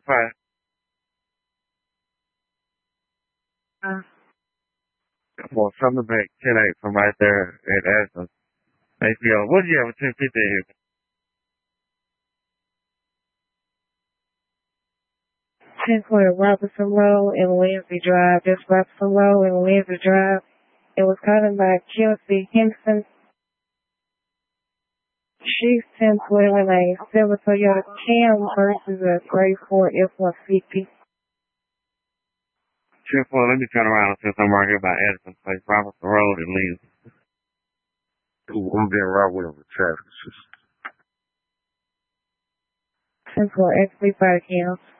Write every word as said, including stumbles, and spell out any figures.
fine. Uh, Well, something back ten eight from right there at Ashland. A P O. What did you have with ten fifty here? ten twenty Robinson Road and Lindsay Drive. Just Robinson Road and Lindsay Drive. It was caused by Kelsey Henson. She's ten twelve a silver Toyota Cam versus a gray Ford F one fifty. ten four, let me turn around and see if I'm right here by Addison Place, Robinson Road and Lindsay. I'm being right with him for traffic. ten four X three five Cam.